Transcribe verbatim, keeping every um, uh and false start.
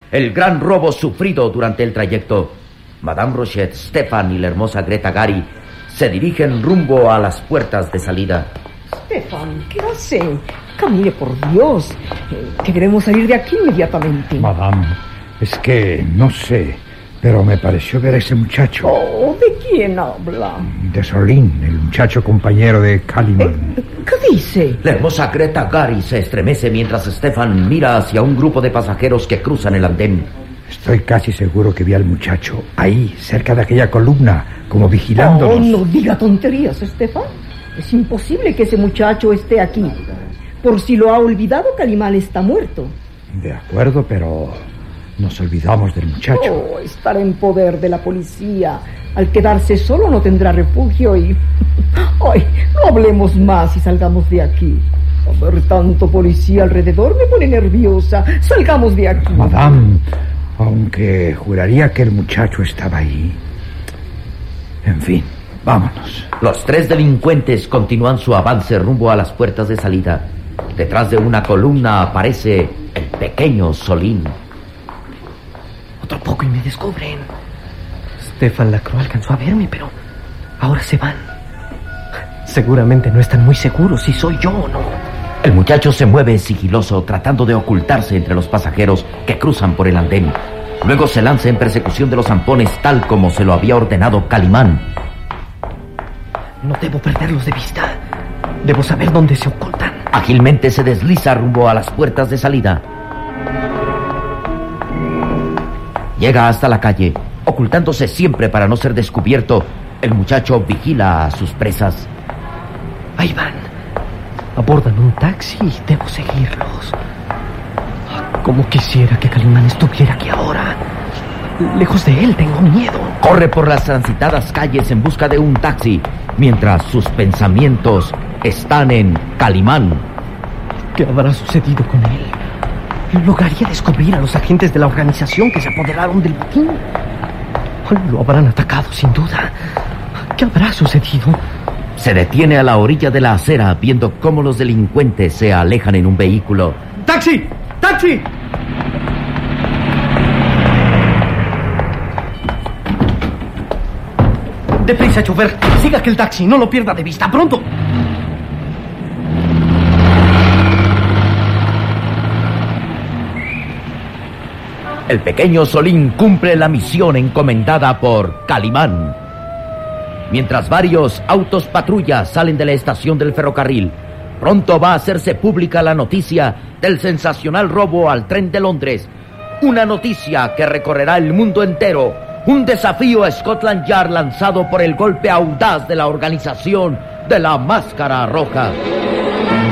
el gran robo sufrido durante el trayecto. Madame Rochet, Stefan y la hermosa Greta Gary se dirigen rumbo a las puertas de salida. Stefan, ¿qué hace? Camine, por Dios. Que queremos salir de aquí inmediatamente. Madame, es que no sé, pero me pareció ver a ese muchacho. Oh, ¿de quién habla? De Solín, el muchacho compañero de Kaliman. Eh, ¿Qué dice? La hermosa Greta Gary se estremece mientras Stefan mira hacia un grupo de pasajeros que cruzan el andén. Estoy casi seguro que vi al muchacho ahí, cerca de aquella columna, como vigilándonos. Oh, no diga tonterías, Stefan. Es imposible que ese muchacho esté aquí. Por si lo ha olvidado, Calimán está muerto. De acuerdo, pero nos olvidamos del muchacho. Oh, estará en poder de la policía. Al quedarse solo no tendrá refugio y... Ay, no hablemos más y salgamos de aquí. A ver tanto policía alrededor me pone nerviosa. Salgamos de aquí. Madame, aunque juraría que el muchacho estaba ahí. En fin, vámonos. Los tres delincuentes continúan su avance rumbo a las puertas de salida. Detrás de una columna aparece el pequeño Solín. Otro poco y me descubren. Stefan Lacroix alcanzó a verme, pero ahora se van. Seguramente no están muy seguros si soy yo o no. El muchacho se mueve sigiloso, tratando de ocultarse entre los pasajeros que cruzan por el andén. Luego se lanza en persecución de los zampones, tal como se lo había ordenado Calimán. No debo perderlos de vista. Debo saber dónde se ocultan. Ágilmente se desliza rumbo a las puertas de salida. Llega hasta la calle. Ocultándose siempre para no ser descubierto, el muchacho vigila a sus presas. Ahí van. Abordan un taxi y debo seguirlos. Como quisiera que Calimán estuviera aquí ahora. Lejos de él tengo miedo. Corre por las transitadas calles en busca de un taxi, mientras sus pensamientos están en Calimán. ¿Qué habrá sucedido con él? ¿Lograría descubrir a los agentes de la organización que se apoderaron del botín? Lo habrán atacado, sin duda. ¿Qué habrá sucedido? Se detiene a la orilla de la acera, viendo cómo los delincuentes se alejan en un vehículo. ¡Taxi! ¡Taxi! Deprisa, chofer. Siga aquel taxi. No lo pierda de vista. ¡Pronto! El pequeño Solín cumple la misión encomendada por Calimán. Mientras varios autos patrulla salen de la estación del ferrocarril, pronto va a hacerse pública la noticia del sensacional robo al tren de Londres. Una noticia que recorrerá el mundo entero. Un desafío a Scotland Yard lanzado por el golpe audaz de la organización de la Máscara Roja.